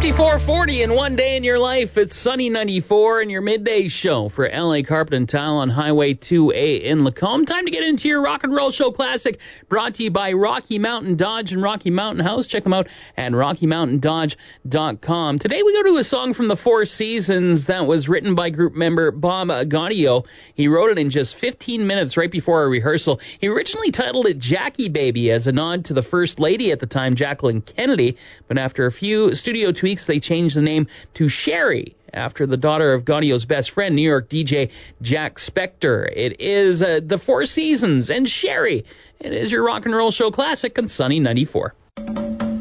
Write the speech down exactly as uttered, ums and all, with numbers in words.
fifty-four forty in one day in your life. It's Sunny ninety-four in your midday show for L A Carpet and Tile on Highway two A in Lacombe. Time to get into your rock and roll show classic, brought to you by Rocky Mountain Dodge and Rocky Mountain House. Check them out at rocky mountain dodge dot com. Today we go to a song from the Four Seasons that was written by group member Bob Gaudio. He wrote it in just fifteen minutes right before a rehearsal. He originally titled it Jackie Baby as a nod to the First Lady at the time, Jacqueline Kennedy, but after a few studio tweaks, they changed the name to Sherry, after the daughter of Gaudio's best friend, New York D J Jack Spector. It is uh, the Four Seasons and Sherry. It is your rock and roll show classic on Sunny ninety-four.